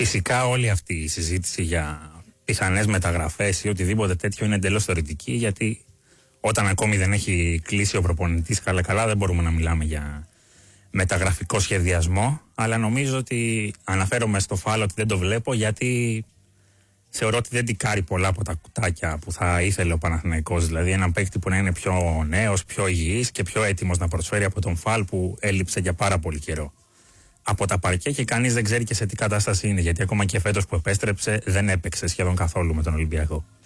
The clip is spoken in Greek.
Φυσικά όλη αυτή η συζήτηση για πιθανές μεταγραφές ή οτιδήποτε τέτοιο είναι εντελώς θεωρητική, γιατί όταν ακόμη δεν έχει κλείσει ο προπονητής καλά δεν μπορούμε να μιλάμε για μεταγραφικό σχεδιασμό. Αλλά νομίζω ότι αναφέρομαι στο φάλο ότι δεν το βλέπω, γιατί θεωρώ ότι δεν τικάρει πολλά από τα κουτάκια που θα ήθελε ο Παναθηναϊκός. Δηλαδή έναν παίκτη που να είναι πιο νέος, πιο υγιής και πιο έτοιμος να προσφέρει από τον Φαλ που έλειψε για πάρα πολύ καιρό από τα παρκέ και κανείς δεν ξέρει και σε τι κατάσταση είναι, γιατί ακόμα και φέτος που επέστρεψε δεν έπαιξε σχεδόν καθόλου με τον Ολυμπιακό.